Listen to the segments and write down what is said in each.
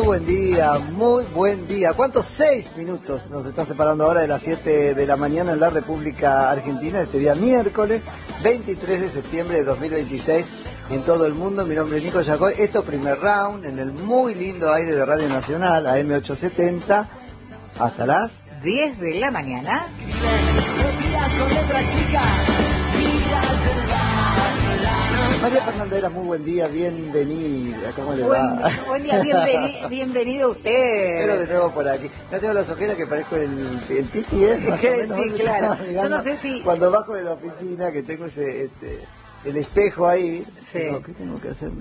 Muy buen día. ¿Cuántos? 6 minutos nos están separando ahora de las 7 de la mañana en la República Argentina, este día miércoles 23 de septiembre de 2026 en todo el mundo. Mi nombre es Nico Yacoy. Esto es Primer Round en el muy lindo aire de Radio Nacional, AM870, hasta las 10 de la mañana. Los días con otra chica, vidas del barrio. María Fernanda, muy buen día, bienvenida. ¿Cómo le va? Buen día, bienvenido usted. Pero de nuevo por aquí. No tengo las ojeras que parezco el Piti, ¿eh? Sí, claro. Yo no sé si... Cuando bajo de la oficina, que tengo el espejo ahí, sí. Digo, ¿qué tengo que hacer?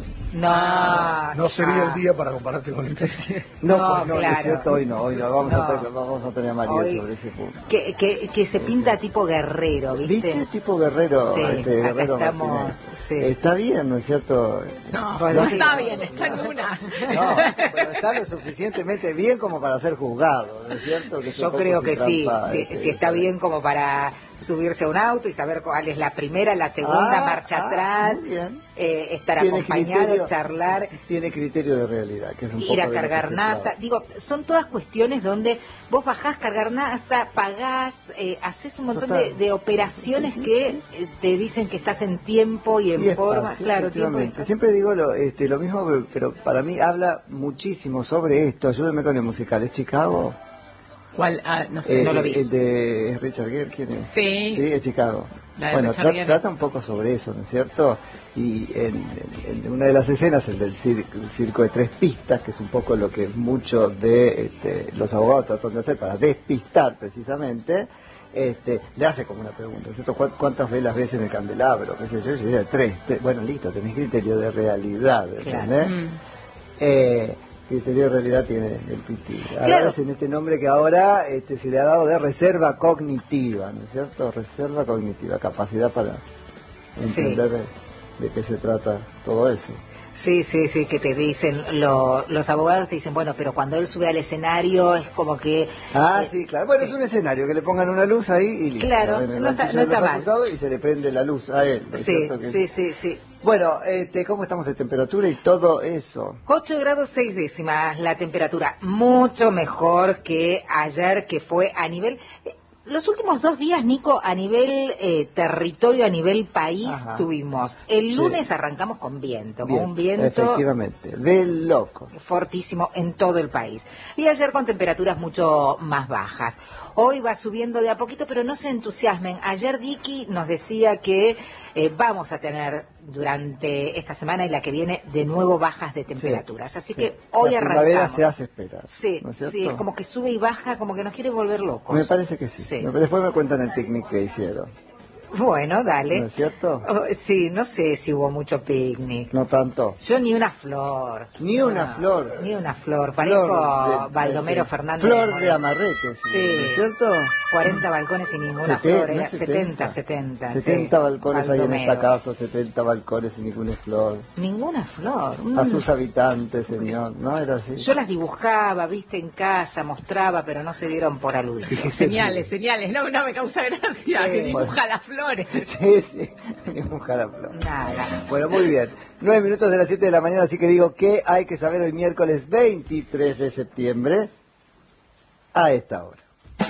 No sería el día para compararte con el Piti. No, claro. es cierto, hoy no. Vamos a tener a María hoy, sobre ese punto. Que se pinta tipo guerrero, ¿viste? Tipo guerrero. Sí, Guerrero acá estamos, Martínez. sí. Está bien, ¿no es cierto? No está bien, está en una. No, pero está lo suficientemente bien como para ser juzgado, ¿no es cierto? Yo creo que sí, si está bien como para subirse a un auto y saber cuál es la primera, la segunda marcha atrás, estar acompañado, charlar. Tiene criterio de realidad, que es un ir poco a cargar nafta. Digo, son todas cuestiones donde vos bajás, cargar nafta, pagás, haces un montón de operaciones que te dicen que estás en tiempo y en forma. Claro, tiempo y espacio. Siempre digo lo mismo, pero para mí habla muchísimo sobre esto. Ayúdeme con el musical. ¿Es Chicago? ¿Cuál? No sé, no lo vi. El de Richard Gere, ¿quién es? Sí. Sí, es Chicago. Bueno, trata un poco sobre eso, ¿no es cierto? Y en una de las escenas, el del circo de 3 pistas, que es un poco lo que muchos de los abogados tratan de hacer para despistar precisamente, le hace como una pregunta, ¿cierto? ¿Cuántas velas ves en el candelabro? ¿Qué sé yo? Y dice 3. Bueno, listo, tenés criterio de realidad, ¿entendés? Claro. Criterio de realidad tiene el Piti. Claro. Ahora es en este nombre que ahora se le ha dado de reserva cognitiva, ¿no es cierto? Reserva cognitiva, capacidad para entender de qué se trata todo eso. Sí, que te dicen, los abogados te dicen, bueno, pero cuando él sube al escenario es como que... Sí, claro. Bueno, es un escenario, que le pongan una luz ahí y listo. Claro, no está mal. Y se le prende la luz a él. ¿No es cierto que... Sí. Bueno, ¿cómo estamos de temperatura y todo eso? 8 grados 6 décimas la temperatura, mucho mejor que ayer, que fue a nivel... Los últimos 2 días, Nico, a nivel territorio, a nivel país, tuvimos. El lunes arrancamos con viento, con un viento... Efectivamente, de loco. Fortísimo en todo el país. Y ayer con temperaturas mucho más bajas. Hoy va subiendo de a poquito, pero no se entusiasmen. Ayer Dicky nos decía que vamos a tener durante esta semana y la que viene de nuevo bajas de temperaturas. Así que hoy arrancamos. La primavera se hace esperar. Sí, ¿no es es como que sube y baja, como que nos quiere volver locos. Me parece que sí. Después me cuentan el picnic que hicieron. Bueno, dale. ¿No es cierto? Sí, no sé si hubo mucho picnic. No tanto. Yo ni una flor. Ni una flor. Ni una flor. Parezco Baldomero Fernández. Flor de amarrete, sí. ¿no es cierto? 40 balcones y ninguna flor. Era 70. 70 balcones hay en esta casa, 70 balcones y ninguna flor. Ninguna flor. A sus habitantes, señor. ¿No era así? Yo las dibujaba, viste, en casa, mostraba, pero no se dieron por aludidos. Señales. No me causa gracia que dibuja las flores. Sí, dibuja la flor. Nada. Bueno, muy bien. 9 minutos de las 7 de la mañana, así que digo que hay que saber hoy miércoles 23 de septiembre a esta hora.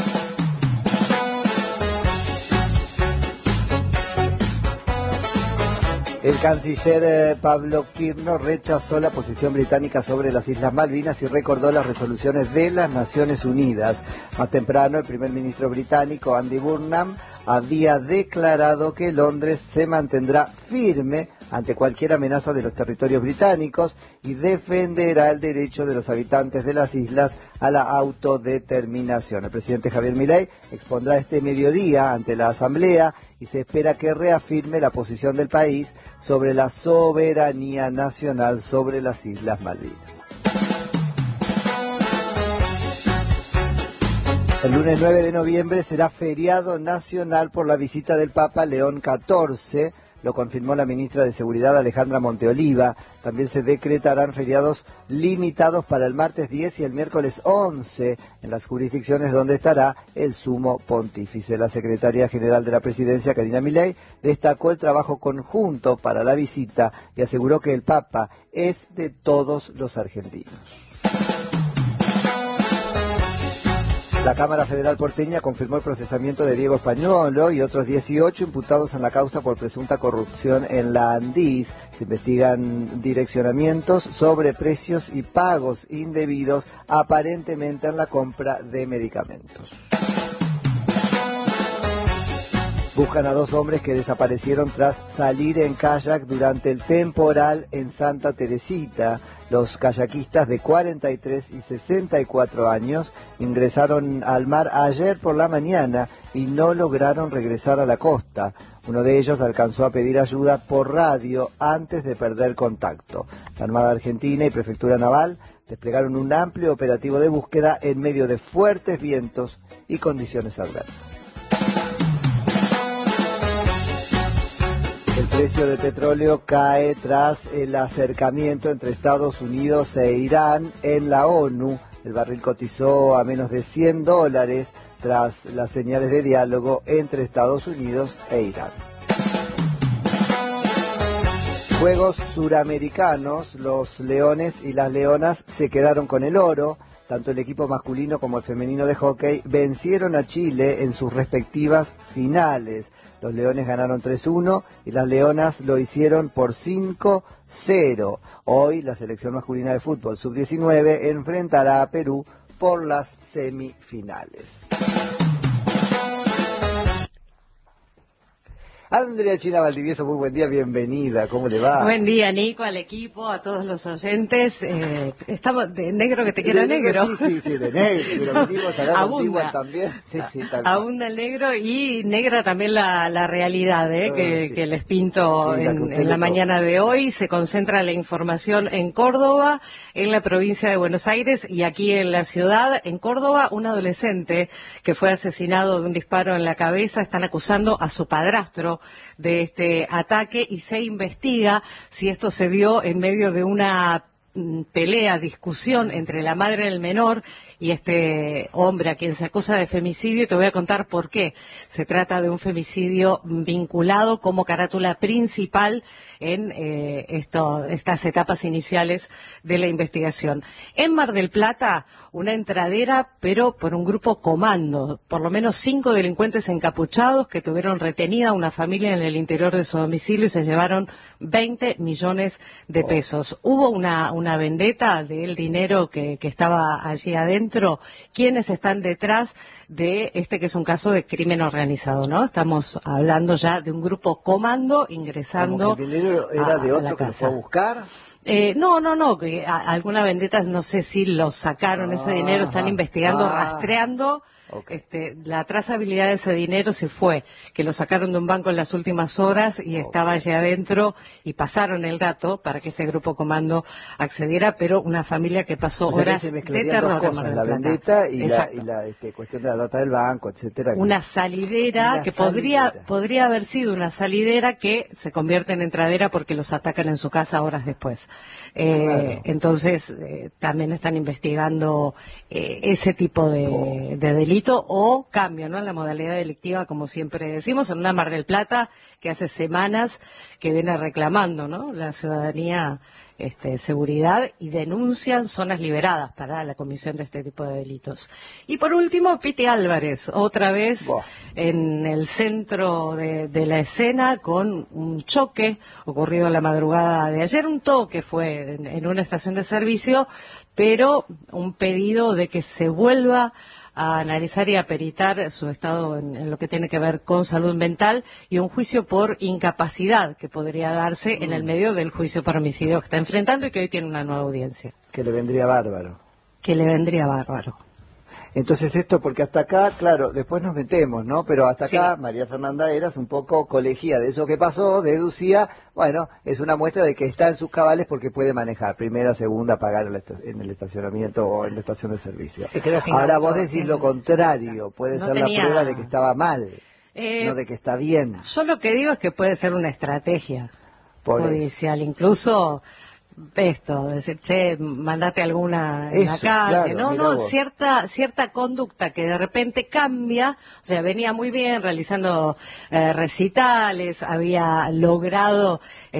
El canciller Pablo Kirno rechazó la posición británica sobre las Islas Malvinas y recordó las resoluciones de las Naciones Unidas. Más temprano, el primer ministro británico, Andy Burnham, había declarado que Londres se mantendrá firme ante cualquier amenaza de los territorios británicos y defenderá el derecho de los habitantes de las islas a la autodeterminación. El presidente Javier Milei expondrá este mediodía ante la Asamblea y se espera que reafirme la posición del país sobre la soberanía nacional sobre las Islas Malvinas. El lunes 9 de noviembre será feriado nacional por la visita del Papa León XIV, lo confirmó la ministra de Seguridad Alejandra Monteoliva. También se decretarán feriados limitados para el martes 10 y el miércoles 11 en las jurisdicciones donde estará el sumo pontífice. La secretaria general de la presidencia, Karina Milei, destacó el trabajo conjunto para la visita y aseguró que el Papa es de todos los argentinos. La Cámara Federal porteña confirmó el procesamiento de Diego Españolo y otros 18 imputados en la causa por presunta corrupción en la Andís. Se investigan direccionamientos, sobreprecios y pagos indebidos, aparentemente en la compra de medicamentos. Buscan a 2 hombres que desaparecieron tras salir en kayak durante el temporal en Santa Teresita. Los kayakistas de 43 y 64 años ingresaron al mar ayer por la mañana y no lograron regresar a la costa. Uno de ellos alcanzó a pedir ayuda por radio antes de perder contacto. La Armada Argentina y Prefectura Naval desplegaron un amplio operativo de búsqueda en medio de fuertes vientos y condiciones adversas. El precio del petróleo cae tras el acercamiento entre Estados Unidos e Irán en la ONU. El barril cotizó a menos de $100 tras las señales de diálogo entre Estados Unidos e Irán. Juegos suramericanos, los leones y las leonas se quedaron con el oro. Tanto el equipo masculino como el femenino de hockey vencieron a Chile en sus respectivas finales. Los leones ganaron 3-1 y las leonas lo hicieron por 5-0. Hoy la selección masculina de fútbol sub-19 enfrentará a Perú por las semifinales. Andrea China Valdivieso, muy buen día, bienvenida, ¿cómo le va? Buen día, Nico, al equipo, a todos los oyentes. Estamos de negro que te quiero negro. Sí, de negro, pero venimos acá contigo también. Sí, tal abunda el negro y negra también la realidad que les pinto en la mañana de hoy. Se concentra la información en Córdoba, en la provincia de Buenos Aires y aquí en la ciudad. En Córdoba, un adolescente que fue asesinado de un disparo en la cabeza, están acusando a su padrastro de este ataque y se investiga si esto se dio en medio de una discusión entre la madre del menor y este hombre a quien se acusa de femicidio, y te voy a contar por qué. Se trata de un femicidio vinculado como carátula principal en estas etapas iniciales de la investigación. En Mar del Plata, una entradera, pero por un grupo comando, por lo menos 5 delincuentes encapuchados que tuvieron retenida a una familia en el interior de su domicilio y se llevaron 20 millones de pesos. Hubo una vendetta del dinero que estaba allí adentro. ¿Quiénes están detrás de que es un caso de crimen organizado, ¿no? Estamos hablando ya de un grupo comando ingresando. ¿El dinero era de otro que lo fue a buscar? No, que alguna vendetta, no sé si lo sacaron ese dinero, están investigando, rastreando. Okay. La trazabilidad de ese dinero se fue, que lo sacaron de un banco en las últimas horas y estaba allí adentro y pasaron el dato para que este grupo comando accediera, pero una familia que pasó horas de terror en Mar del Plata. La vendetta y la cuestión de la data del banco, etcétera. Una salidera que podría haber sido una salidera que se convierte en entradera porque los atacan en su casa horas después. Claro. Entonces, también están investigando ese tipo de delito o cambio, ¿no? En la modalidad delictiva, como siempre decimos, en una Mar del Plata que hace semanas que viene reclamando, ¿no? La ciudadanía seguridad y denuncian zonas liberadas para la comisión de este tipo de delitos. Y por último, Piti Álvarez, otra vez en el centro de la escena con un choque ocurrido la madrugada de ayer. Un toque fue en una estación de servicio, pero un pedido de que se vuelva a analizar y a peritar su estado en lo que tiene que ver con salud mental y un juicio por incapacidad que podría darse en el medio del juicio por homicidio que está enfrentando y que hoy tiene una nueva audiencia. Que le vendría bárbaro. Entonces esto, porque hasta acá, claro, después nos metemos, ¿no? Pero hasta acá María Fernanda Eras un poco colegía de eso que pasó, deducía, bueno, es una muestra de que está en sus cabales porque puede manejar primera, segunda, pagar en el estacionamiento o en la estación de servicio. Ahora vos decís lo contrario, puede ser la prueba de que estaba mal, no de que está bien. Yo lo que digo es que puede ser una estrategia judicial, incluso esto, decir, che, mandate alguna en la Eso, calle, claro, no, vos. cierta conducta que de repente cambia, o sea, venía muy bien realizando recitales, había logrado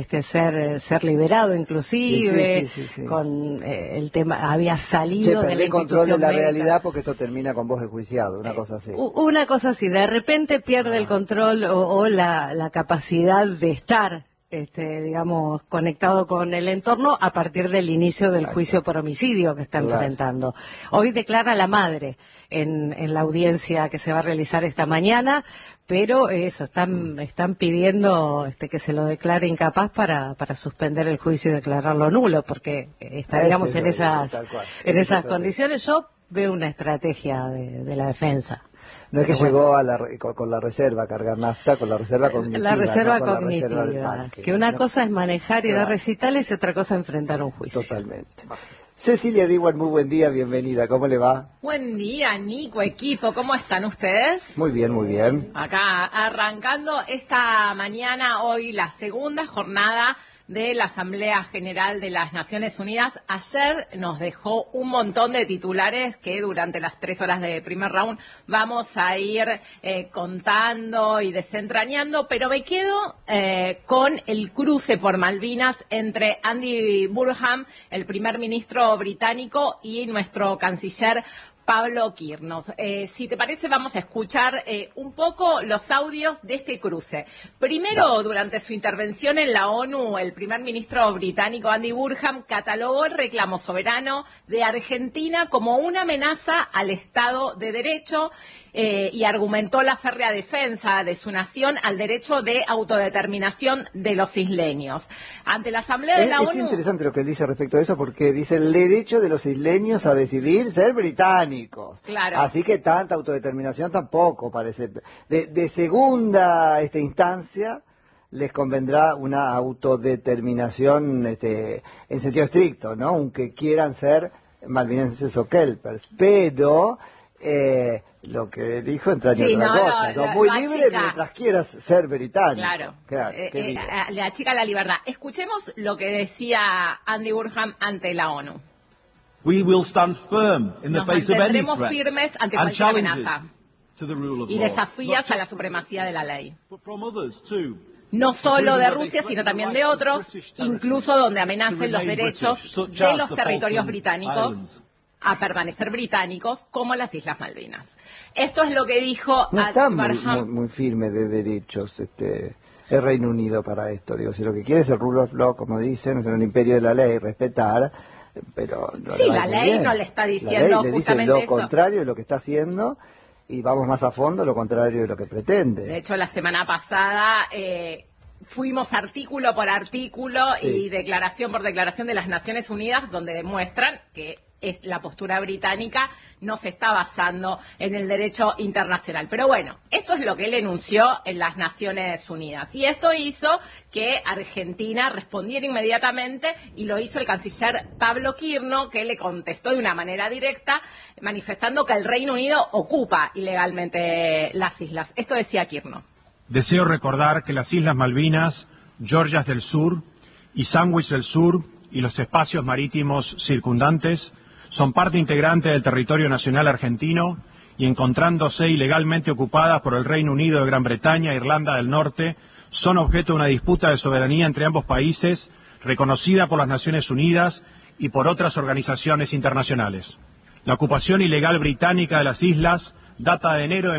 ser liberado inclusive, Sí. con el tema, había Che, salido de la perdí control de institución la médica. realidad porque esto termina con vos enjuiciado, una cosa así. Una cosa así, de repente pierde el control o la capacidad de estar, digamos, conectado con el entorno a partir del inicio del juicio por homicidio que está Claro. enfrentando. Hoy declara la madre en la audiencia que se va a realizar esta mañana, pero eso, están pidiendo que se lo declare incapaz para suspender el juicio y declararlo nulo, porque estaríamos Ese en es esas, tal cual. en esas Esa condiciones. Yo veo una estrategia de la defensa. No es que Pero llegó a con la reserva a cargar nafta, con la reserva cognitiva. La reserva no con la reserva del cognitiva, tanque, que una ¿no? cosa es manejar y dar Claro. recitales y otra cosa enfrentar un juicio. Totalmente. Cecilia Diwan, muy buen día, bienvenida. ¿Cómo le va? Buen día, Nico, equipo, ¿cómo están ustedes? Muy bien, muy bien. Acá arrancando esta mañana, hoy la segunda jornada de la Asamblea General de las Naciones Unidas. Ayer nos dejó un montón de titulares que durante las 3 horas de primer round vamos a ir contando y desentrañando, pero me quedo con el cruce por Malvinas entre Andy Burnham, el primer ministro británico, y nuestro canciller Pablo Quirnos. Si te parece, vamos a escuchar un poco los audios de este cruce. Primero, durante su intervención en la ONU, el primer ministro británico Andy Burnham catalogó el reclamo soberano de Argentina como una amenaza al Estado de Derecho y argumentó la férrea defensa de su nación al derecho de autodeterminación de los isleños. Ante la Asamblea de la Es ONU... interesante lo que él dice respecto a eso, porque dice el derecho de los isleños a decidir ser británicos. Claro. Así que tanta autodeterminación tampoco parece. De segunda instancia les convendrá una autodeterminación en sentido estricto, ¿no? Aunque quieran ser malvinenses o kelpers, pero lo que dijo entraña Sí, otra no, cosa. no, Sos muy lo libre achica. mientras quieras ser británico. Claro, qué bien. la chica la libertad. Escuchemos lo que decía Andy Burnham ante la ONU. We will stand firm in the Nos face of any mantendremos threats firmes ante and cualquier challenges amenaza to the rule of y law, desafías not a la just supremacía de la ley. but from others too. No solo de Rusia, sino también de otros, incluso donde amenacen los derechos de los territorios británicos a permanecer británicos, como las Islas Malvinas. Esto es lo que dijo No está muy, Burnham. muy firme de derechos el Reino Unido para esto. Digo, si lo que quiere es el rule of law, como dicen, es un imperio de la ley, respetar, pero... No Sí, le va la muy ley bien. no le está La diciendo ley le dice justamente lo eso. contrario de lo que está haciendo, y vamos más a fondo, lo contrario de lo que pretende. De hecho, la semana pasada fuimos artículo por artículo Sí. y declaración por declaración de las Naciones Unidas, donde demuestran que la postura británica no se está basando en el derecho internacional. Pero bueno, esto es lo que él enunció en las Naciones Unidas. Y esto hizo que Argentina respondiera inmediatamente, y lo hizo el canciller Pablo Quirno, que le contestó de una manera directa, manifestando que el Reino Unido ocupa ilegalmente las islas. Esto decía Quirno. Deseo recordar que las Islas Malvinas, Georgias del Sur y Sandwich del Sur y los espacios marítimos circundantes son parte integrante del territorio nacional argentino y, encontrándose ilegalmente ocupadas por el Reino Unido de Gran Bretaña e Irlanda del Norte, son objeto de una disputa de soberanía entre ambos países, reconocida por las Naciones Unidas y por otras organizaciones internacionales. La ocupación ilegal británica de las islas data de enero de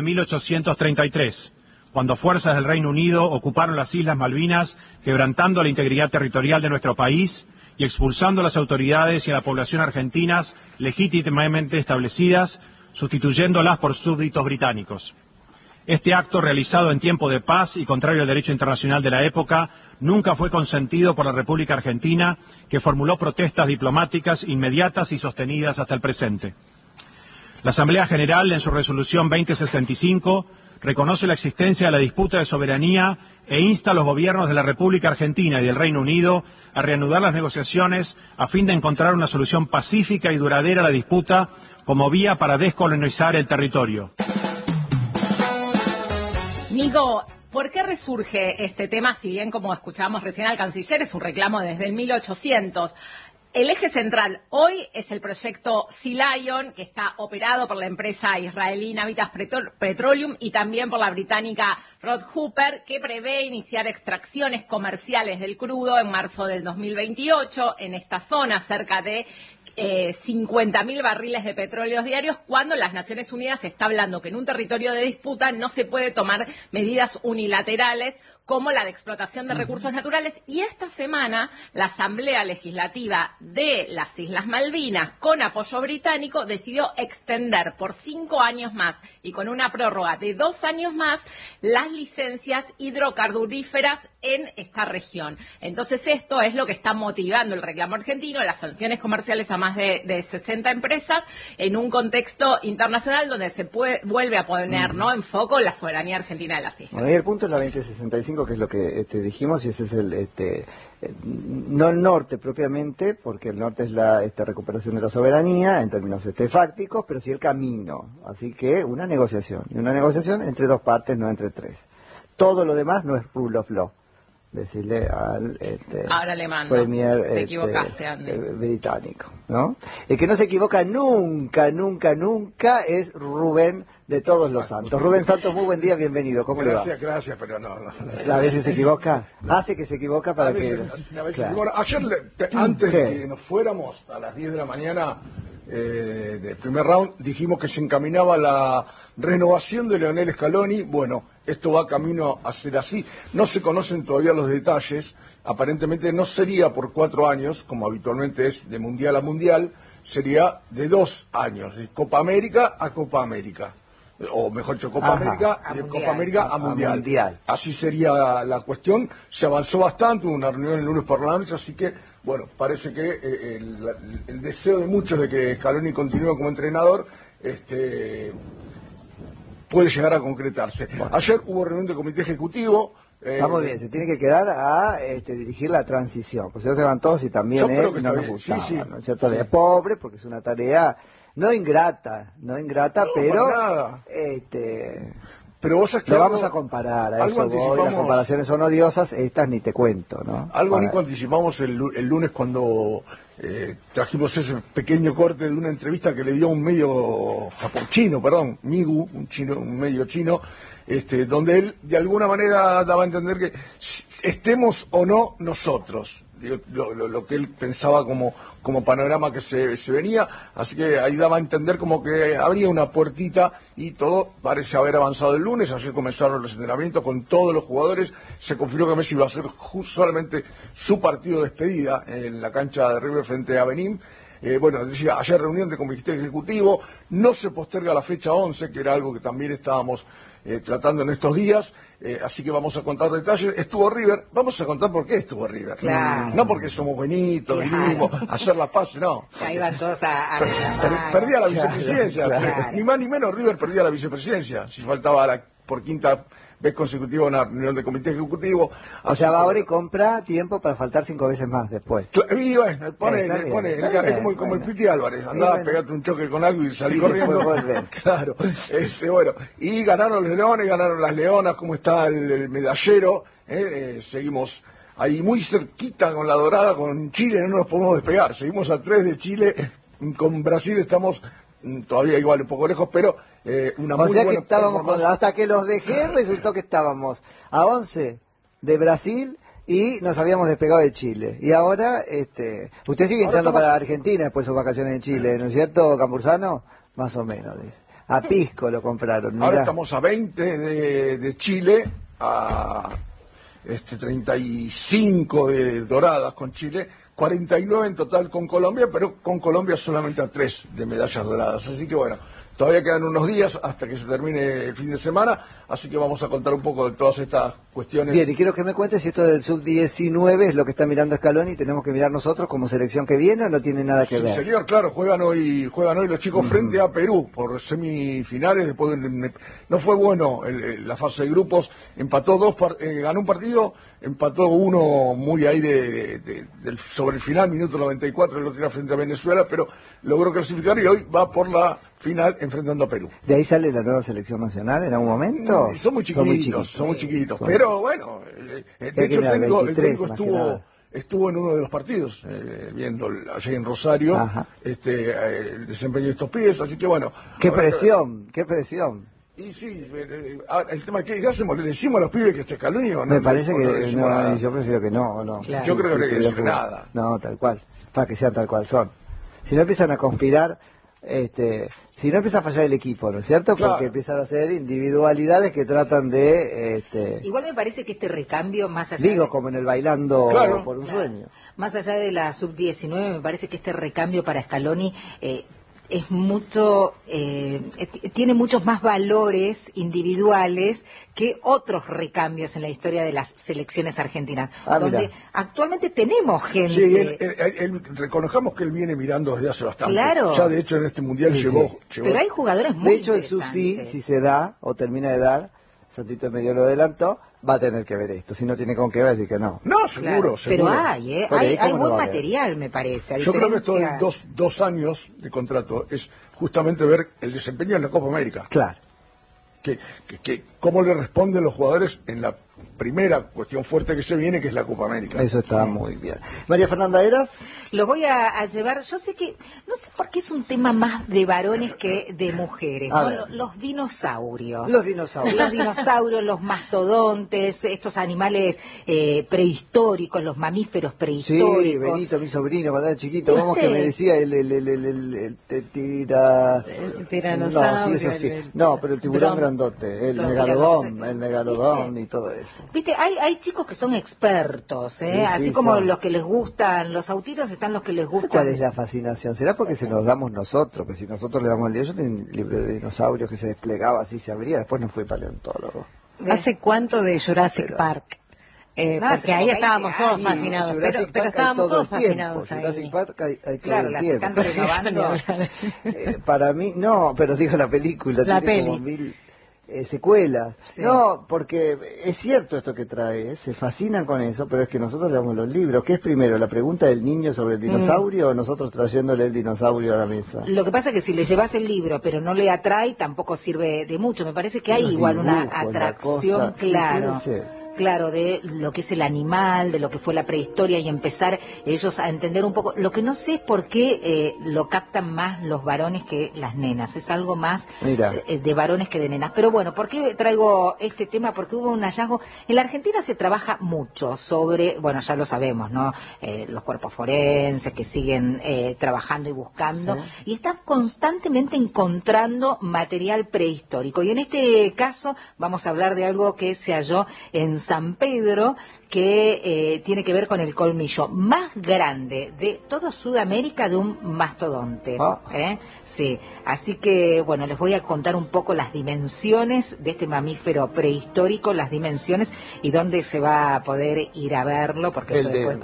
1833, cuando fuerzas del Reino Unido ocuparon las Islas Malvinas, quebrantando la integridad territorial de nuestro país y expulsando a las autoridades y a la población argentinas legítimamente establecidas, sustituyéndolas por súbditos británicos. Este acto, realizado en tiempo de paz y contrario al derecho internacional de la época, nunca fue consentido por la República Argentina, que formuló protestas diplomáticas inmediatas y sostenidas hasta el presente. La Asamblea General, en su resolución 2065, reconoce la existencia de la disputa de soberanía e insta a los gobiernos de la República Argentina y del Reino Unido a reanudar las negociaciones a fin de encontrar una solución pacífica y duradera a la disputa como vía para descolonizar el territorio. Nico, ¿Por qué resurge este tema? Si bien, como escuchábamos recién al canciller, es un reclamo desde el 1800. El eje central hoy es el proyecto Sea Lion, que está operado por la empresa israelí Navitas Petroleum y también por la británica Rod Hooper, que prevé iniciar extracciones comerciales del crudo en marzo del 2028 en esta zona, cerca de 50.000 barriles de petróleo diarios, cuando las Naciones Unidas está hablando que en un territorio de disputa no se puede tomar medidas unilaterales como la de explotación de recursos naturales. Y esta semana la Asamblea Legislativa de las Islas Malvinas, con apoyo británico, decidió extender por 5 años más y con una prórroga de 2 años más las licencias hidrocarburíferas en esta región. Entonces esto es lo que está motivando el reclamo argentino, las sanciones comerciales a más de 60 empresas en un contexto internacional donde se vuelve a poner en foco la soberanía argentina de las islas. Bueno, y el punto es la 2065, que es lo que dijimos, y ese es el no el norte propiamente, porque el norte es la recuperación de la soberanía en términos fácticos, pero sí el camino. Así que una negociación, y una negociación entre dos partes, no entre tres. Todo lo demás no es rule of law. Decirle al ahora le mando. Premier te equivocaste, Andy. británico, ¿no? El que no se equivoca nunca es Rubén de Todos los Santos. Rubén Santos, muy buen día, bienvenido. ¿Cómo le va? Gracias, pero no. A veces se equivoca. Hace que se equivoca para que... Claro. Bueno, ayer, antes de que nos fuéramos, a las 10 de la mañana, del primer round, dijimos que se encaminaba la renovación de Leonel Scaloni. Bueno, esto va camino a ser así. No se conocen todavía los detalles. Aparentemente no sería por 4 años, como habitualmente es de mundial a mundial, sería de 2 años, de Copa América a Copa América. O mejor dicho, Copa América, de Copa América a mundial. Así sería la cuestión. Se avanzó bastante, hubo una reunión el lunes por la noche, así que, bueno, parece que el deseo de muchos de que Scaloni continúe como entrenador puede llegar a concretarse. Bueno. Ayer hubo reunión del comité ejecutivo. Está muy bien, se tiene que quedar a dirigir la transición, pues se van todos y también él no nos gustaba, ¿no es cierto? De pobre, porque es una tarea no ingrata, pero pero vos sabés que lo vamos a comparar, a eso voy, las comparaciones son odiosas, estas ni te cuento, ¿no? Algo único anticipamos el lunes cuando trajimos ese pequeño corte de una entrevista que le dio un medio Migu, un medio chino, donde él de alguna manera daba a entender que estemos o no nosotros, lo que él pensaba como panorama que se venía, así que ahí daba a entender como que habría una puertita y todo parece haber avanzado el lunes. Ayer comenzaron los entrenamientos con todos los jugadores, se confirmó que Messi iba a hacer solamente su partido de despedida en la cancha de River frente a Benín. Bueno, decía, ayer reunión de comité ejecutivo, no se posterga la fecha 11, que era algo que también estábamos tratando en estos días, así que vamos a contar detalles. Estuvo River, vamos a contar por qué estuvo River. Claro. No porque somos bonitos, vinimos a hacer la paz, no. Ahí van todos a perdía la vicepresidencia, ni más ni menos River perdía la vicepresidencia, si faltaba por quinta vez consecutiva una reunión de comité ejecutivo. O sea, va ahora y compra tiempo para faltar 5 veces más después. Y bueno, es como el Piti Álvarez, andaba a pegarte un choque con algo y salí corriendo. Claro, bueno, y ganaron los Leones, ganaron las Leonas, como está el medallero, seguimos ahí muy cerquita con la Dorada, con Chile no nos podemos despegar, seguimos a 3 de Chile, con Brasil estamos todavía igual un poco lejos, pero una muy buena... que estábamos hasta que los dejé resultó que estábamos a 11 de Brasil y nos habíamos despegado de Chile. Y ahora, usted sigue hinchando para Argentina después de sus vacaciones en Chile, ¿no es cierto, Cambursano? Más o menos, dice. A Pisco lo compraron. Mirá. Ahora estamos a 20 de Chile, a 35 de Doradas con Chile, 49 en total con Colombia, pero con Colombia solamente a 3 de medallas doradas. Así que bueno, todavía quedan unos días hasta que se termine el fin de semana, así que vamos a contar un poco de todas estas cuestiones. Bien, y quiero que me cuentes si esto del sub-19 es lo que está mirando Scaloni y tenemos que mirar nosotros como selección que viene o no tiene nada que ver. Sí, señor, claro, juegan hoy los chicos frente a Perú por semifinales, después no fue bueno la fase de grupos, empató ganó un partido, empató uno muy ahí sobre el final, minuto 94, lo tira frente a Venezuela, pero logró clasificar y hoy va por la final enfrentando a Perú. ¿De ahí sale la nueva selección nacional en algún momento? Son muy chiquitos. Pero bueno, de hecho el técnico estuvo en uno de los partidos, viendo allí en Rosario, el desempeño de estos pibes, así que bueno. ¡Qué presión! Y sí, el tema que hacemos, le decimos a los pibes que este calunio. Me parece que no, yo prefiero que no. Claro. Yo creo que no hay que decir nada. No, tal cual, para que sean tal cual son. Si no empiezan a conspirar, si no empieza a fallar el equipo, ¿no es cierto? Claro. Porque empiezan a ser individualidades que tratan de... Igual me parece que este recambio, más allá como en el Bailando por un sueño. Más allá de la sub-19, me parece que este recambio para Scaloni es mucho, tiene muchos más valores individuales que otros recambios en la historia de las selecciones argentinas, donde mira. Actualmente tenemos gente. Sí, él reconozcamos que él viene mirando desde hace bastante. Claro. Ya de hecho en este mundial llegó. Pero hay jugadores muy De hecho, el sub si se da o termina de dar, Santito medio lo adelantó, va a tener que ver esto. Si no tiene con qué, va a decir que no. No, seguro. Pero hay buen material, me parece. Yo creo que esto de dos años de contrato es justamente ver el desempeño en la Copa América. Claro. Que cómo le responden los jugadores en la primera cuestión fuerte que se viene, que es la Copa América. Eso está muy bien. María Fernanda Eras. Lo voy a llevar, yo sé que, no sé por qué es un tema más de varones que de mujeres, ¿no? Los dinosaurios. Los dinosaurios, los mastodontes, estos animales prehistóricos, los mamíferos prehistóricos. Sí, Benito, mi sobrino, cuando era chiquito, vamos que me decía el tiranosaurio. No, sí, eso sí. No, pero el tiburón grandote, el megalodón y todo eso. Viste, hay chicos que son expertos, así como los que les gustan los autitos, están los que les gustan. ¿Cuál es la fascinación? ¿Será porque se nos damos nosotros? Que si nosotros le damos el día, yo tenía un libro de dinosaurios que se desplegaba así, se abría, después no fui paleontólogo. ¿Hace cuánto de Jurassic Park? Porque ahí estábamos todos fascinados, pero estábamos todos fascinados ahí. Jurassic Park hay claro, las están renovando. Para mí, no, pero digo la película, la tiene peli. como 1000 secuelas. Sí. No, porque es cierto esto que trae, se fascinan con eso, pero es que nosotros le damos los libros. ¿Qué es primero, la pregunta del niño sobre el dinosaurio o nosotros trayéndole el dinosaurio a la mesa? Lo que pasa es que si le llevas el libro pero no le atrae, tampoco sirve de mucho. Me parece que hay igual una atracción, claro. Sí, claro, de lo que es el animal, de lo que fue la prehistoria y empezar ellos a entender un poco. Lo que no sé es por qué lo captan más los varones que las nenas. Es algo más de varones que de nenas. Pero bueno, ¿por qué traigo este tema? Porque hubo un hallazgo. En la Argentina se trabaja mucho sobre, bueno, ya lo sabemos, ¿no? Los cuerpos forenses que siguen trabajando y buscando. Y están constantemente encontrando material prehistórico. Y en este caso vamos a hablar de algo que se halló en San Pedro, que tiene que ver con el colmillo más grande de toda Sudamérica de un mastodonte. Sí, así que bueno, les voy a contar un poco las dimensiones de este mamífero prehistórico, las dimensiones y dónde se va a poder ir a verlo, porque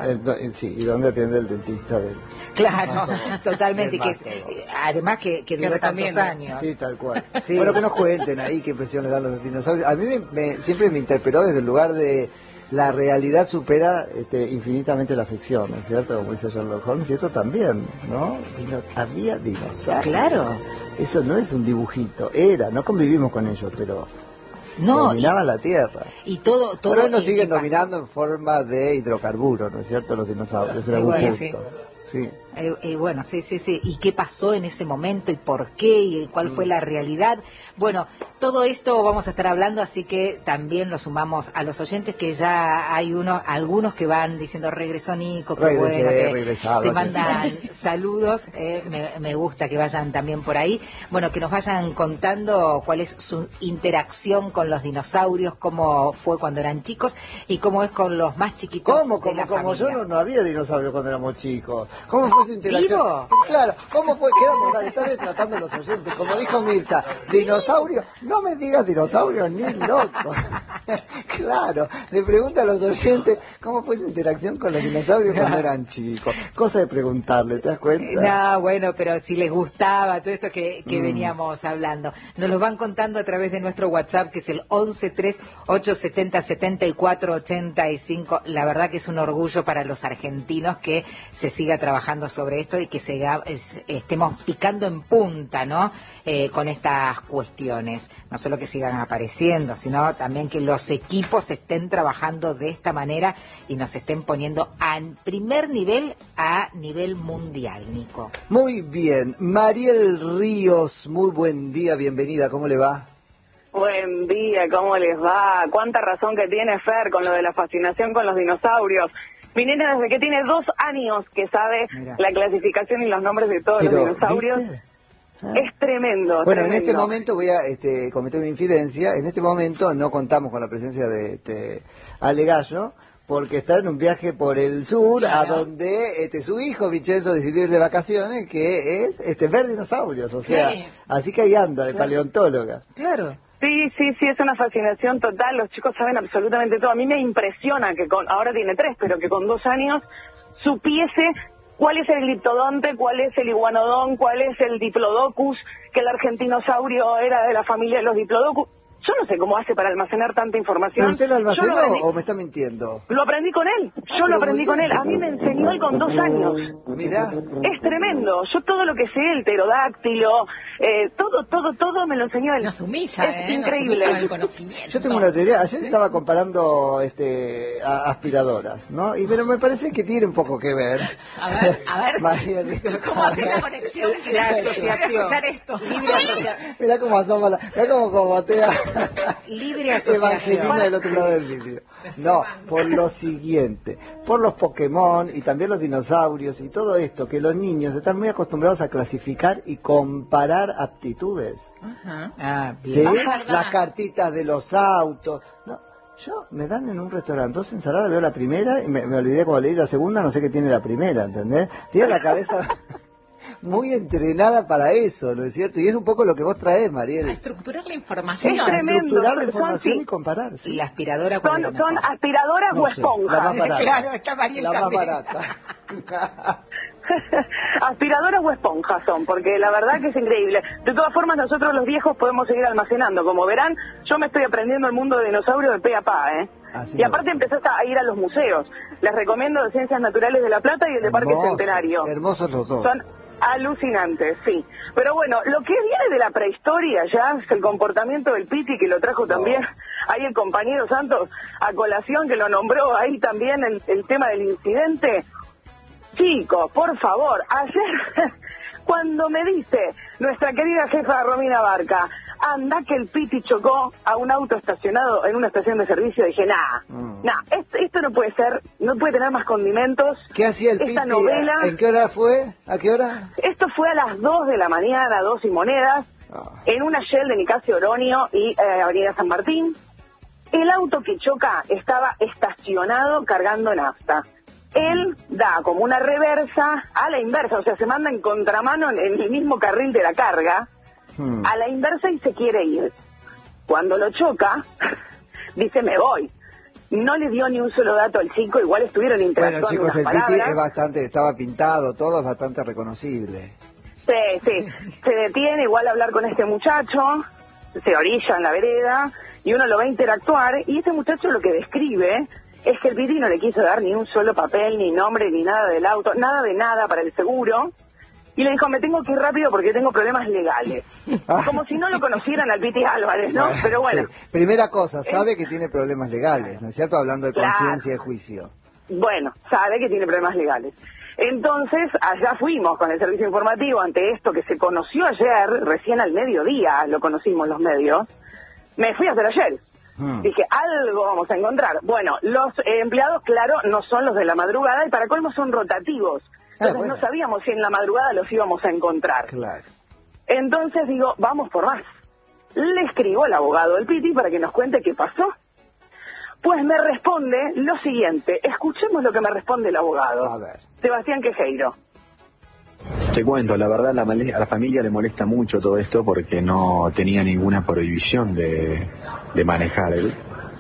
sí, y dónde atiende el dentista del... Claro, totalmente, que además que duró tantos años. Sí, tal cual. Sí. Bueno, que nos cuenten ahí qué impresión les dan los dinosaurios. A mí siempre me interpeló desde el lugar de la realidad supera infinitamente la ficción, ¿no es cierto? Como dice Sherlock Holmes, y esto también, ¿no? Había dinosaurios. Claro. Eso no es un dibujito, no convivimos con ellos, pero... No, dominaban la Tierra. Y todo pero nos siguen dominando en forma de hidrocarburos, ¿no es cierto? Los dinosaurios, en algún punto. Sí. Bueno, sí. ¿Y qué pasó en ese momento? ¿Y por qué? ¿Y cuál fue la realidad? Bueno, todo esto vamos a estar hablando, así que también lo sumamos a los oyentes, que ya hay algunos que van diciendo regresó Nico, que bueno, que se mandan saludos, me gusta que vayan también por ahí. Bueno, que nos vayan contando cuál es su interacción con los dinosaurios, cómo fue cuando eran chicos y cómo es con los más chiquitos de la familia. Como yo no había dinosaurios cuando éramos chicos. ¿Cómo fue su interacción? ¿Vivo? Claro, ¿cómo fue? Están tratando a los oyentes. Como dijo Mirta, dinosaurio, no me digas dinosaurio ni loco. Claro, le pregunta a los oyentes cómo fue su interacción con los dinosaurios cuando eran chicos. Cosa de preguntarle, ¿te das cuenta? No, bueno, pero si les gustaba todo esto que veníamos hablando. Nos lo van contando a través de nuestro WhatsApp, que es el 1138707485. La verdad que es un orgullo para los argentinos que se siga trabajando sobre esto y que estemos picando en punta, ¿no? Con estas cuestiones. No solo que sigan apareciendo, sino también que los equipos estén trabajando de esta manera y nos estén poniendo a primer nivel, a nivel mundial, Nico. Muy bien. Mariel Ríos, muy buen día, bienvenida, ¿cómo le va? Buen día, ¿cómo les va? Cuánta razón que tiene Fer con lo de la fascinación con los dinosaurios. Mi nena desde que tiene 2 años que sabe la clasificación y los nombres de todos los dinosaurios. ¿Viste? Es tremendo. Bueno, tremendo. En este momento voy a cometer una infidencia. En este momento no contamos con la presencia de Ale Gallo, porque está en un viaje por el sur, a donde su hijo Vincenzo decidió ir de vacaciones, que es ver dinosaurios, o sea, así que ahí anda, de paleontóloga. Claro. Sí, es una fascinación total, los chicos saben absolutamente todo. A mí me impresiona que ahora tiene 3, pero que con 2 años supiese cuál es el gliptodonte, cuál es el iguanodón, cuál es el diplodocus, que el argentinosaurio era de la familia de los diplodocus. Yo no sé cómo hace para almacenar tanta información. ¿Pero usted lo almacenó o me está mintiendo? Lo aprendí con él, yo lo aprendí con él. A mí me enseñó él con 2 años. Mirá. Es tremendo. Yo todo lo que sé, el pterodáctilo, todo me lo enseñó él. Nos humilla, es increíble. Nos humilla con el conocimiento. Yo tengo una teoría. Ayer estaba comparando aspiradoras, ¿no? Pero me parece que tiene un poco que ver. A ver. María, ¿Cómo hacer la conexión? La asociación. Escuchar esto. Libre asociación. Mirá cómo asoma mirá cómo cogotea. Libre asociación. Evangelina del otro lado del vidrio. No, por lo siguiente, por los Pokémon y también los dinosaurios y todo esto, que los niños están muy acostumbrados a clasificar y comparar aptitudes. Ah, ¿Sí? bien. Las cartitas de los autos. No, yo me dan en un restaurante 2 ensaladas, veo la primera y me olvidé cuando leí la segunda, no sé qué tiene la primera, ¿entendés? Tiene la cabeza muy entrenada para eso, ¿no es cierto? Y es un poco lo que vos traés, Mariel. A estructurar la información. Es tremendo. Estructurar la información y comparar. Y la aspiradora Son aspiradoras o esponjas. La más barata. Claro, está Mariel La más también. barata. Aspiradoras o esponjas son, porque la verdad que es increíble. De todas formas, nosotros los viejos podemos seguir almacenando. Como verán, yo me estoy aprendiendo el mundo de dinosaurios de pe a pa, y aparte empezaste a ir a los museos. Les recomiendo de Ciencias Naturales de La Plata y el de Parque Centenario. Hermosos los dos. Son alucinantes, sí. Pero bueno, lo que viene de la prehistoria ya es el comportamiento del Piti, que lo trajo también ahí el compañero Santos a colación, que lo nombró ahí también el tema del incidente. Chicos, por favor, ayer cuando me dice nuestra querida jefa Romina Barca, anda que el Piti chocó a un auto estacionado en una estación de servicio, dije, esto no puede ser, no puede tener más condimentos. ¿Qué hacía el esta Piti? novela? ¿En qué hora fue? ¿A qué hora? Esto fue a las 2 de la mañana, 2 y monedas, en una Shell de Nicasio Oronio y Avenida San Martín. El auto que choca estaba estacionado cargando nafta. Él da como una reversa a la inversa, o sea, se manda en contramano en el mismo carril de la carga, a la inversa y se quiere ir. Cuando lo choca, dice, me voy. No le dio ni un solo dato al chico, igual estuvieron interactuando. Bueno, chicos, el unas Piti palabras. estaba pintado, todo es bastante reconocible. Sí. Se detiene igual a hablar con este muchacho, se orilla en la vereda, y uno lo va a interactuar, y este muchacho lo que describe es que el Piti no le quiso dar ni un solo papel, ni nombre, ni nada del auto, nada de nada para el seguro, y le dijo, me tengo que ir rápido porque tengo problemas legales. Como si no lo conocieran al Piti Álvarez, ¿no? Pero bueno. Sí. Primera cosa, sabe que tiene problemas legales, ¿no es cierto? Hablando de conciencia y juicio. Bueno, sabe que tiene problemas legales. Entonces, allá fuimos con el servicio informativo ante esto que se conoció ayer, recién al mediodía lo conocimos los medios. Me fui a hacer ayer. Dije, algo vamos a encontrar. Bueno, los empleados, claro, no son los de la madrugada y para colmo son rotativos. Entonces no sabíamos si en la madrugada los íbamos a encontrar. Claro. Entonces digo, vamos por más. Le escribo al abogado del Piti para que nos cuente qué pasó. Pues me responde lo siguiente. Escuchemos lo que me responde el abogado. A ver. Sebastián Quejeiro. Te cuento, la verdad a la familia le molesta mucho todo esto porque no tenía ninguna prohibición de manejar él.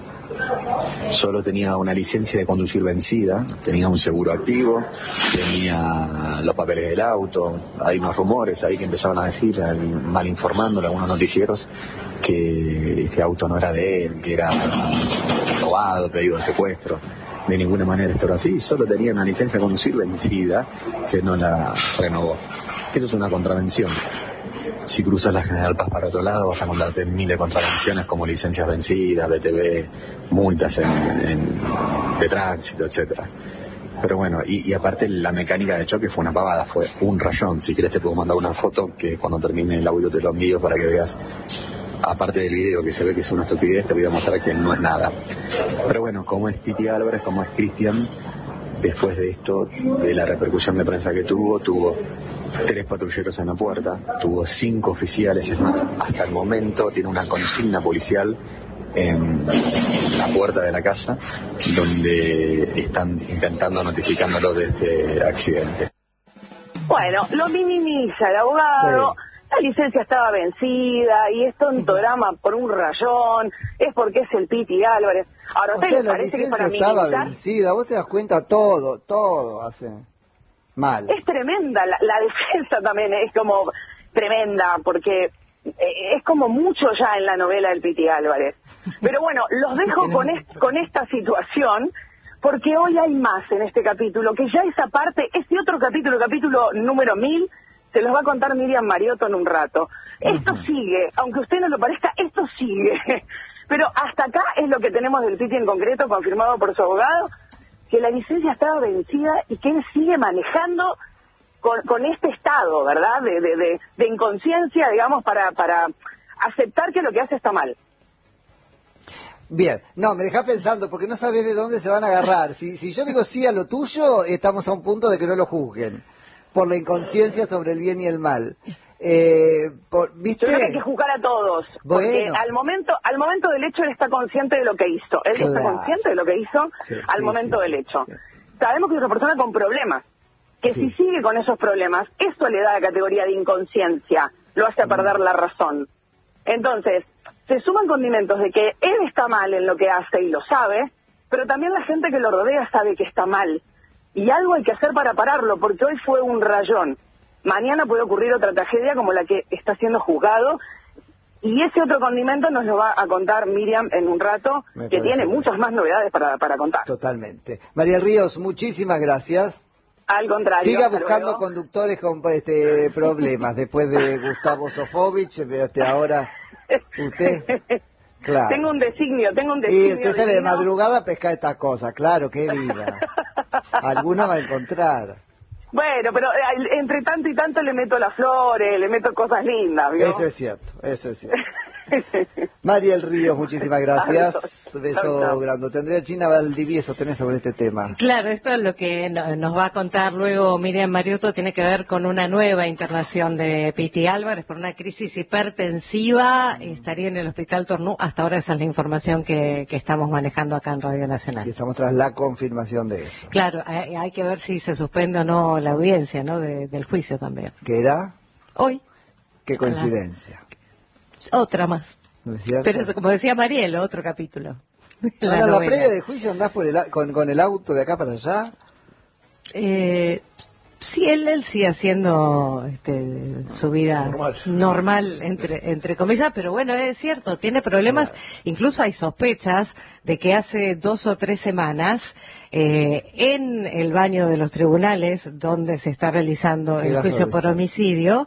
Solo tenía una licencia de conducir vencida, tenía un seguro activo, tenía los papeles del auto. Hay unos rumores ahí que empezaban a decir, mal informándole a algunos noticieros, que este auto no era de él, que era robado, pedido de secuestro. de ninguna manera esto era así, solo tenía una licencia de conducir vencida que no la renovó. Eso es una contravención. Si cruzas la General Paz para otro lado vas a encontrarte miles de contravenciones como licencias vencidas, BTV, multas de tránsito, etcétera. Pero bueno, y aparte la mecánica de choque fue una pavada, fue un rayón. Si quieres te puedo mandar una foto que cuando termine el audio te lo envío para que veas, aparte del video que se ve que es una estupidez, te voy a mostrar que no es nada. Pero bueno, como es Piti Álvarez, como es Cristian, después de esto, de la repercusión de prensa que tuvo 3 patrulleros en la puerta, tuvo 5 oficiales, es más, hasta el momento tiene una consigna policial en la puerta de la casa donde están notificándolo de este accidente. Bueno, lo minimiza el abogado. Sí. La licencia estaba vencida y es tontorama por un rayón, es porque es el Piti Álvarez. Ahora, ¿a ustedes les parece que para minimizar? La licencia estaba vencida, vos te das cuenta, todo hace mal. Es tremenda, la defensa también es como tremenda, porque es como mucho ya en la novela del Piti Álvarez. Pero bueno, los dejo con esta situación, porque hoy hay más en este capítulo, que ya esa parte, este otro capítulo número 1000, se los va a contar Miriam Mariotto en un rato. Esto sigue, aunque a usted no lo parezca, esto sigue. Pero hasta acá es lo que tenemos del Piti en concreto, confirmado por su abogado, que la licencia estaba vencida y que él sigue manejando con este estado, ¿verdad? De inconsciencia, digamos, para aceptar que lo que hace está mal. Bien, no, me deja pensando, porque no sabes de dónde se van a agarrar. Si yo digo sí a lo tuyo, estamos a un punto de que no lo juzguen, por la inconsciencia sobre el bien y el mal. ¿Viste? Yo creo que hay que juzgar a todos, porque al momento del hecho él está consciente de lo que hizo. Él está consciente de lo que hizo al momento del hecho. Sabemos que es una persona con problemas, que si sigue con esos problemas, eso le da la categoría de inconsciencia, lo hace perder la razón. Entonces, se suman condimentos de que él está mal en lo que hace y lo sabe, pero también la gente que lo rodea sabe que está mal. Y algo hay que hacer para pararlo, porque hoy fue un rayón. Mañana puede ocurrir otra tragedia como la que está siendo juzgado. Y ese otro condimento nos lo va a contar Miriam en un rato, que tiene muchas más novedades para contar. Totalmente. María Ríos, muchísimas gracias. Al contrario. Siga buscando conductores con problemas. Después de Gustavo Sofovich, ahora usted... Claro. Tengo un designio. Y usted sale de madrugada a pescar estas cosas, claro, que viva. Alguna va a encontrar. Bueno, pero entre tanto y tanto le meto las flores, le meto cosas lindas, ¿vio? Eso es cierto. Mariel Ríos, muchísimas gracias. Beso grande. Tendría China Valdivieso tenés sobre este tema. Claro, esto es lo que nos va a contar luego Miriam Mariotto, tiene que ver con una nueva internación de Piti Álvarez por una crisis hipertensiva. Estaría en el Hospital Tornú. Hasta ahora esa es la información que estamos manejando acá en Radio Nacional. Y estamos tras la confirmación de eso. Claro, hay que ver si se suspende o no la audiencia, ¿no? Del juicio también. ¿Qué era? Hoy. Qué coincidencia. Otra más. ¿No es cierto? Pero eso, como decía Mariel, otro capítulo. La previa de juicio andás con el auto de acá para allá. Sí, él sigue haciendo su vida normal entre comillas, pero bueno, es cierto, tiene problemas, incluso hay sospechas de que hace 2 o 3 semanas, en el baño de los tribunales, donde se está realizando el juicio por homicidio,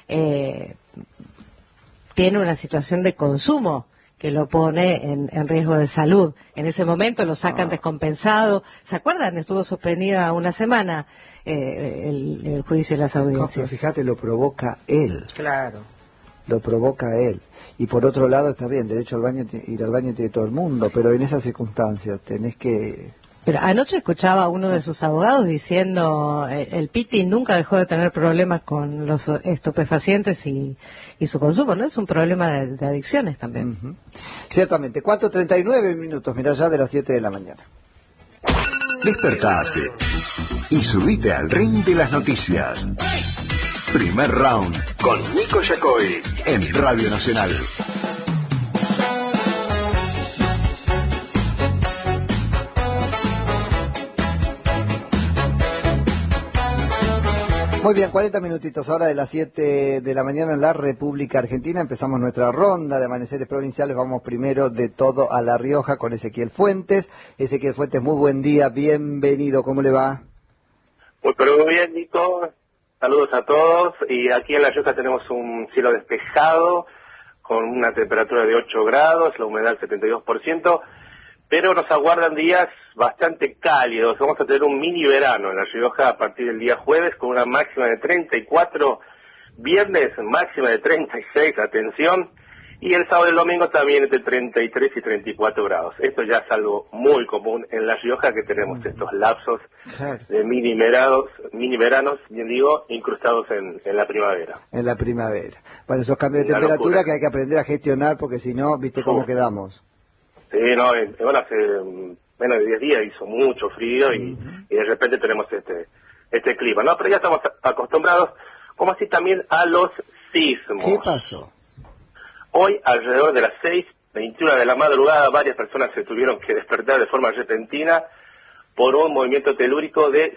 tiene una situación de consumo que lo pone en riesgo de salud. En ese momento lo sacan descompensado. ¿Se acuerdan? Estuvo suspendida una semana el juicio y las audiencias. No, pero fíjate, lo provoca él. Claro. Lo provoca él. Y por otro lado, está bien, derecho al baño, ir al baño tiene todo el mundo, pero en esas circunstancias tenés que... Pero anoche escuchaba a uno de sus abogados diciendo el Piti nunca dejó de tener problemas con los estupefacientes y su consumo, ¿no? Es un problema de adicciones también. Ciertamente. 4:39 minutos, mirá, ya de las 7 de la mañana. Despertate y subite al ring de las noticias. Primer round con Nico Yacoy en Radio Nacional. Muy bien, 40 minutitos ahora de las 7 de la mañana en la República Argentina. Empezamos nuestra ronda de amaneceres provinciales. Vamos primero de todo a La Rioja con Ezequiel Fuentes. Ezequiel Fuentes, muy buen día, bienvenido, ¿cómo le va? Muy bien, Nico. Saludos a todos. Y aquí en La Rioja tenemos un cielo despejado con una temperatura de 8 grados, la humedad 72%, pero nos aguardan días bastante cálidos. Vamos a tener un mini verano en La Rioja a partir del día jueves con una máxima de 34, viernes máxima de 36, atención, y el sábado y el domingo también entre 33 y 34 grados. Esto ya es algo muy común en La Rioja, que tenemos estos lapsos de mini veranos, bien digo, incrustados en la primavera. En la primavera. Bueno, esos cambios de temperatura locura que hay que aprender a gestionar, porque si no, ¿viste cómo quedamos? Sí, no, bueno, hace menos de 10 días hizo mucho frío y de repente tenemos este clima, ¿no? Pero ya estamos acostumbrados, como así también a los sismos. ¿Qué pasó? Hoy, alrededor de las 6:21 de la madrugada, varias personas se tuvieron que despertar de forma repentina por un movimiento telúrico de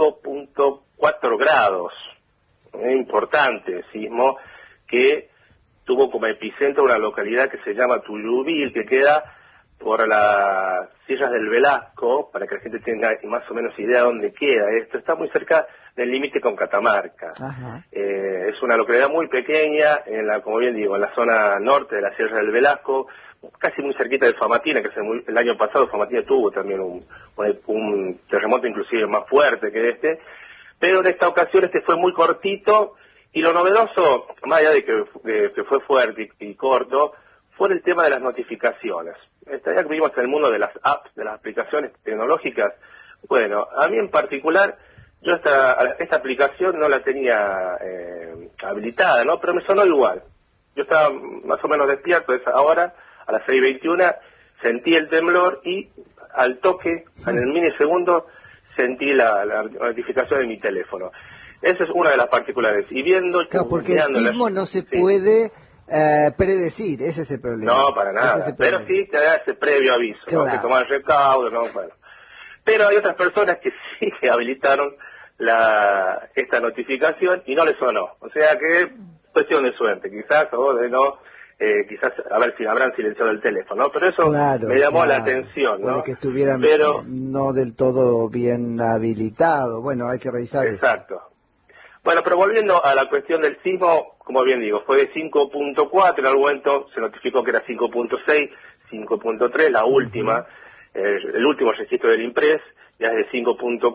5.4 grados. Importante sismo que tuvo como epicentro una localidad que se llama Tuyubil, que queda por las Sierras del Velasco, para que la gente tenga más o menos idea de dónde queda esto. Está muy cerca del límite con Catamarca. Es una localidad muy pequeña, como bien digo, en la zona norte de la Sierra del Velasco, casi muy cerquita de Famatina, que el año pasado Famatina tuvo también un terremoto inclusive más fuerte que este, pero en esta ocasión fue muy cortito, y lo novedoso, más allá de que fue fuerte y corto, fue el tema de las notificaciones. Ya que vivimos en el mundo de las apps, de las aplicaciones tecnológicas, bueno, a mí en particular, yo esta aplicación no la tenía habilitada, ¿no? Pero me sonó igual. Yo estaba más o menos despierto a esa hora, a las 6:21, sentí el temblor y al toque, en el milisegundo, sentí la notificación de mi teléfono. Esa es una de las particularidades. Y viendo... Claro, porque el sismo no se puede predecir, ese es el problema. No, para nada, pero sí te da ese previo aviso, claro, ¿no? Que tomar recaudo, ¿no? Bueno. Pero hay otras personas que sí habilitaron esta notificación y no les sonó. O sea que cuestión de suerte, quizás, o de no, quizás a ver si habrán silenciado el teléfono, ¿no? Pero eso me llamó la atención, ¿no? Puede que estuvieran no del todo bien habilitado. Bueno, hay que revisar eso. Exacto. Bueno, pero volviendo a la cuestión del sismo, como bien digo, fue de 5.4, en algún momento se notificó que era 5.6, 5.3, la última, el último registro del INPRES ya es de 5.4,